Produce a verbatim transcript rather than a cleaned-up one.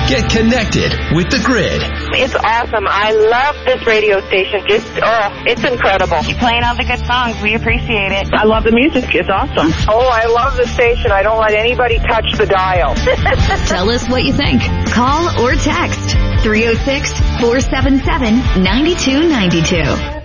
Get connected with the Grid. It's awesome. I love this radio station. Just, oh, it's incredible. You're playing all the good songs. We appreciate it. I love the music. It's awesome. Oh, I love the station. I don't let anybody touch the dial. Tell us what you think. Call or text three oh six, four seven seven, nine two nine two.